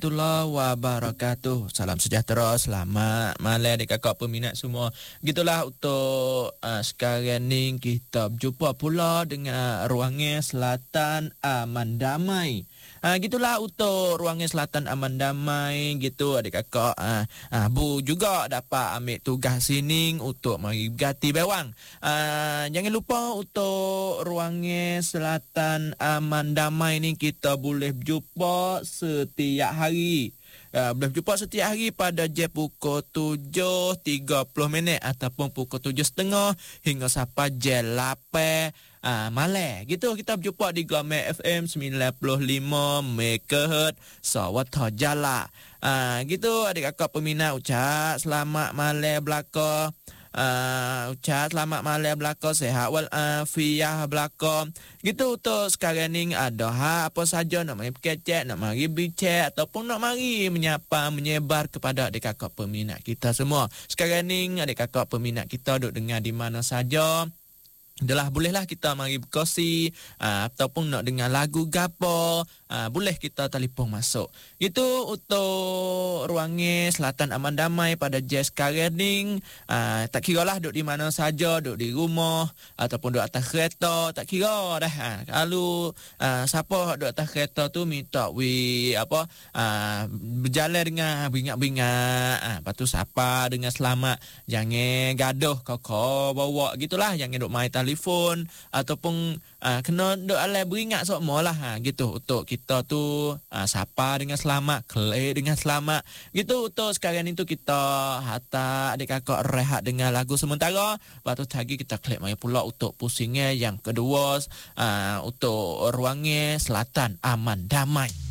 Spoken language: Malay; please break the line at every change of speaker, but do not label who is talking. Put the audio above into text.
warahmatullahi wabarakatuh. Salam sejahtera, selamat malam dekat kakak peminat semua. Gitulah untuk sekarang ni kita berjumpa pula dengan Ruangan Selatan Aman Damai. Gitulah untuk Ruangan Selatan Aman Damai gitu adik kakak. Bu juga dapat ambil tugas sini untuk mari berganti bewang. Jangan lupa untuk Ruangan Selatan Aman Damai ni kita boleh berjumpa setiap hari. Boleh berjumpa setiap hari pada jam pukul 7.30 ataupun pukul 7.30 hingga sampai jam 8 malam. Gitu kita berjumpa di Gamek FM 95 MHz Sawat Jala. Gitu adik kakak peminat ucap selamat malam belaka. Ucap selamat malam belaka, sehat wal afiah belaka. Gitu untuk sekarang ni ada apa saja nak mari berkecek, nak mari bincang ataupun nak mari menyapa menyebar kepada adik kakak peminat kita semua. Sekarang ni adik kakak peminat kita duk dengar di mana saja. Adalah bolehlah kita mari berkongsi ataupun nak dengar lagu gapo, boleh kita telefon masuk. Itu untuk Ruangan Selatan Aman Damai pada jam sekarang ni. Tak kira lah duduk di mana saja, duduk di rumah ataupun duduk atas kereta, tak kira dah. Kalau siapa duduk atas kereta tu minta berjalan dengan beringat-beringat. Lepas tu sapa dengan selamat. Jangan gaduh kau bawa gitulah, jangan duduk main telefon ataupun kena duk alai beringat semua lah. Gitu untuk kita tu sapa dengan selamat, kelek dengan selamat. Gitu untuk sekarang itu kita hantar adik kakak rehat dengan lagu sementara. Lepas tu lagi kita kelek mai pula untuk pusingnya yang kedua untuk Ruangan Selatan Aman Damai.